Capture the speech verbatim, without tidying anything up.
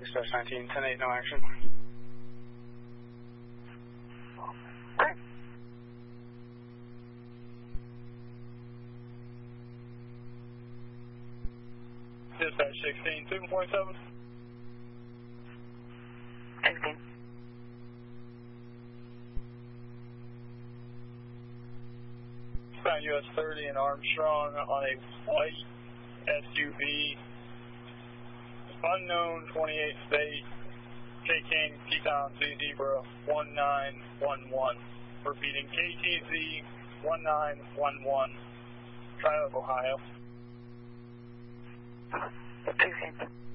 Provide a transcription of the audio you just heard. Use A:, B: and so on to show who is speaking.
A: dash nineteen, ten eight, no action.
B: Dispatch sixteen, seven point seven.
C: sixteen.
B: Found U S thirty in Armstrong on a white S U V. Unknown twenty-eight state. K King, Teton, Z Zebra, one nine one one. Repeating, K T Z, one nine one one. Tri-Oak, Ohio.
C: sixteen.